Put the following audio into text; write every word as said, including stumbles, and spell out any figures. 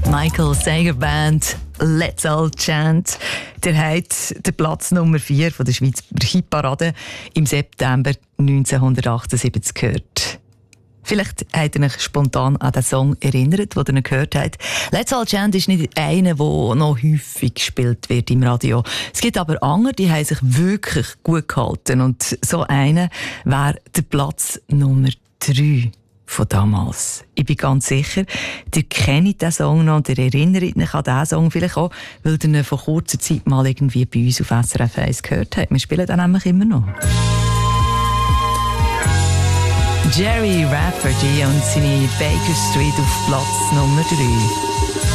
Michael Sager Band, Let's All Chant. Der hat den Platz Nummer vier von der Schweizer Hitparade im September neunzehnhundertachtundsiebzig gehört. Vielleicht habt ihr euch spontan an den Song erinnert, den ihr gehört habt. Let's All Chant ist nicht einer, der noch häufig gespielt wird im Radio. Es gibt aber andere, die haben sich wirklich gut gehalten. Und so einer wäre der Platz Nummer drei von damals. Ich bin ganz sicher, ihr kennt diesen Song noch und ihr erinnert euch an diesen Song vielleicht auch, weil ihr ihn vor kurzer Zeit mal irgendwie bei uns auf S R F eins gehört habt. Wir spielen den nämlich immer noch. Jerry Rafferty und seine Baker Street auf Platz Nummer drei.